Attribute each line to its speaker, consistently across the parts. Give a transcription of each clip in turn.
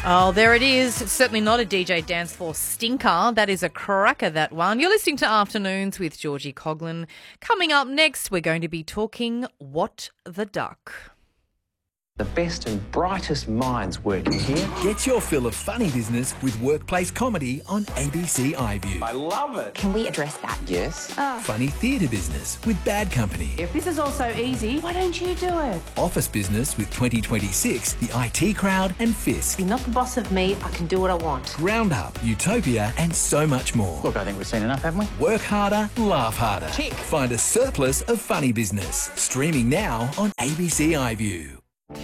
Speaker 1: Oh, there it is. It's certainly not a DJ dance floor stinker. That is a cracker, that one. You're listening to Afternoons with Georgie Coughlin. Coming up next, we're going to be talking What the Duck.
Speaker 2: The best and brightest minds working here.
Speaker 3: Get your fill of funny business with workplace comedy on ABC iView.
Speaker 2: I love it.
Speaker 4: Can we address that?
Speaker 2: Yes.
Speaker 3: Funny theatre business with Bad Company.
Speaker 5: If this is all so easy, why don't you do it?
Speaker 3: Office business with 2026, the IT Crowd and Fisk.
Speaker 5: You're not the boss of me. I can do what I want.
Speaker 3: Roundup, Utopia and so much more.
Speaker 2: Look, I think we've seen enough, haven't we?
Speaker 3: Work harder, laugh harder.
Speaker 2: Tick.
Speaker 3: Find a surplus of funny business. Streaming now on ABC iView.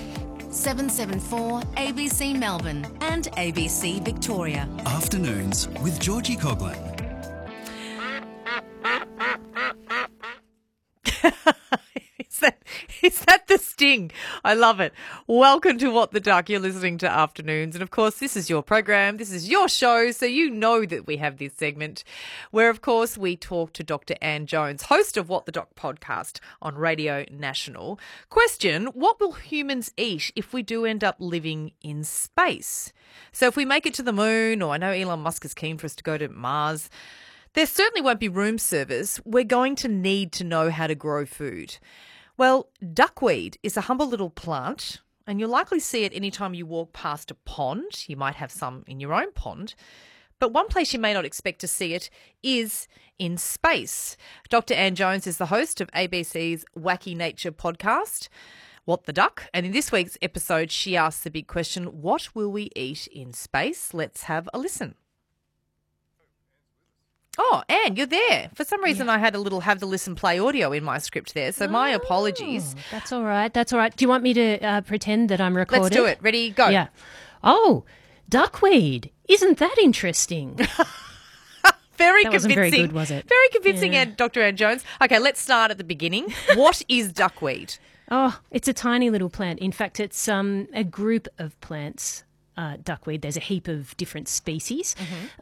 Speaker 6: 774 ABC Melbourne and ABC Victoria.
Speaker 7: Afternoons with Georgie Coughlin.
Speaker 1: Is that the sting? I love it. Welcome to What the Duck. You're listening to Afternoons. And of course, this is your program. This is your show. So you know that we have this segment where, of course, we talk to Dr. Anne Jones, host of What the Duck podcast on Radio National. Question, what will humans eat if we do end up living in space? So if we make it to the moon, or I know Elon Musk is keen for us to go to Mars, there certainly won't be room service. We're going to need to know how to grow food. Well, duckweed is a humble little plant, and you'll likely see it anytime you walk past a pond. You might have some in your own pond. But one place you may not expect to see it is in space. Dr. Anne Jones is the host of ABC's Wacky Nature podcast, What the Duck? And in this week's episode, she asks the big question, what will we eat in space? Let's have a listen. Oh, Anne, you're there. For some reason, I had a little have the listen play audio in my script there, so my apologies.
Speaker 8: That's all right. That's all right. Do you want me to pretend that I'm recording?
Speaker 1: Let's do it. Ready, go.
Speaker 8: Yeah. Oh, duckweed. Isn't that interesting?
Speaker 1: Very
Speaker 8: That
Speaker 1: convincing.
Speaker 8: wasn't very good, was it?
Speaker 1: Very convincing,
Speaker 8: Yeah.
Speaker 1: Dr. Anne Jones. Okay, let's start at the beginning. What is duckweed?
Speaker 8: Oh, it's a tiny little plant. In fact, it's a group of plants. Duckweed. There's a heap of different species,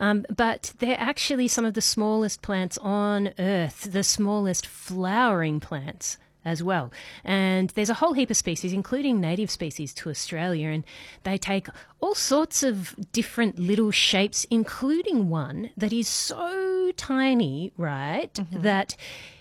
Speaker 8: but they're actually some of the smallest plants on Earth, the smallest flowering plants as well. And there's a whole heap of species, including native species to Australia, and they take all sorts of different little shapes, including one that is so tiny, right, that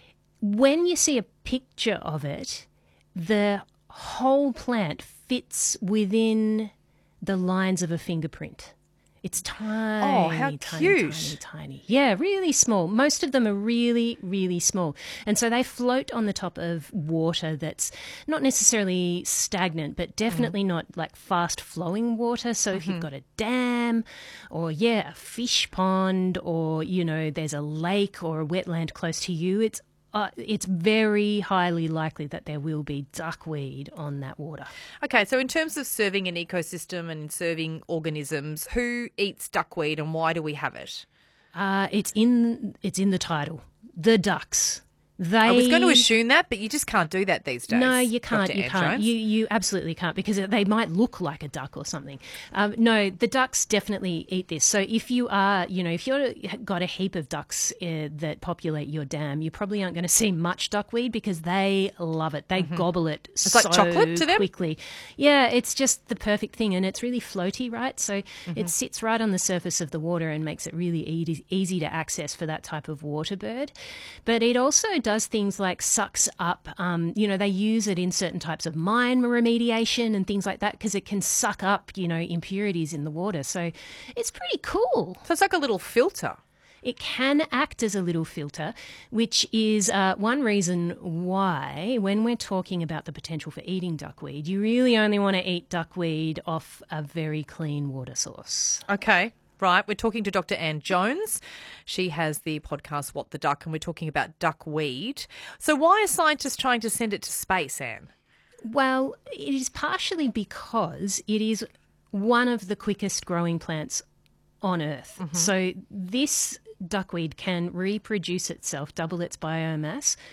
Speaker 8: when you see a picture of it, the whole plant fits within the lines of a fingerprint. It's tiny.
Speaker 1: Oh, how
Speaker 8: tiny,
Speaker 1: cute.
Speaker 8: tiny. Yeah, really small. Most of them are really, really small. And so they float on the top of water that's not necessarily stagnant, but definitely not like fast flowing water. So if you've got a dam or, a fish pond or, there's a lake or a wetland close to you, it's very highly likely that there will be duckweed on that water.
Speaker 1: Okay, so in terms of serving an ecosystem and serving organisms, who eats duckweed and why do we have it?
Speaker 8: It's in the title. The ducks.
Speaker 1: I was going to assume that, but you just can't do that these days.
Speaker 8: No, you can't.
Speaker 1: Dr.
Speaker 8: You
Speaker 1: Anne
Speaker 8: can't.
Speaker 1: Jones.
Speaker 8: You absolutely can't because they might look like a duck or something. No, the ducks definitely eat this. So if you are, if you've got a heap of ducks that populate your dam, you probably aren't going to see much duckweed because they love it. They gobble it
Speaker 1: It's like chocolate to them?
Speaker 8: quickly. Yeah, it's just the perfect thing, and it's really floaty, right? So it sits right on the surface of the water and makes it really easy to access for that type of water bird. But it also does things like sucks up, they use it in certain types of mine remediation and things like that because it can suck up, impurities in the water. So it's pretty cool.
Speaker 1: So it's like a little filter.
Speaker 8: It can act as a little filter, which is one reason why when we're talking about the potential for eating duckweed, you really only want to eat duckweed off a very clean water source.
Speaker 1: Okay. Right, we're talking to Dr. Anne Jones. She has the podcast What the Duck, and we're talking about duckweed. So why are scientists trying to send it to space, Anne?
Speaker 8: Well, it is partially because it is one of the quickest growing plants on Earth. So this duckweed can reproduce itself, double its biomass,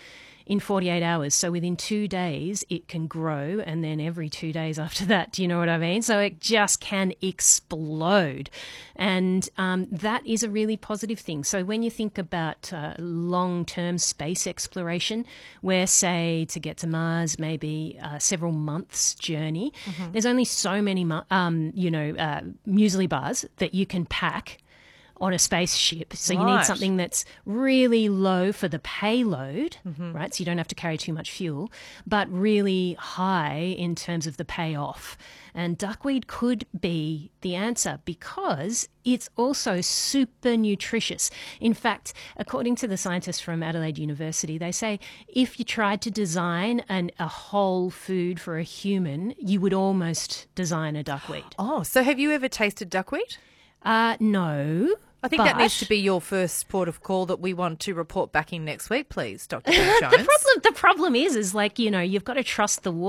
Speaker 8: in 48 hours. So within 2 days, it can grow, and then every 2 days after that, do you know what I mean? So it just can explode. And that is a really positive thing. So when you think about long-term space exploration, where, say, to get to Mars, maybe several months journey, there's only so many, muesli bars that you can pack on a spaceship. So you need something that's really low for the payload, right? So you don't have to carry too much fuel, but really high in terms of the payoff. And duckweed could be the answer because it's also super nutritious. In fact, according to the scientists from Adelaide University, they say if you tried to design a whole food for a human, you would almost design a duckweed.
Speaker 1: Oh, so have you ever tasted duckweed?
Speaker 8: No.
Speaker 1: I think that needs to be your first port of call that we want to report back in next week, please, Dr. Jones.
Speaker 8: The problem is like, you've got to trust the water.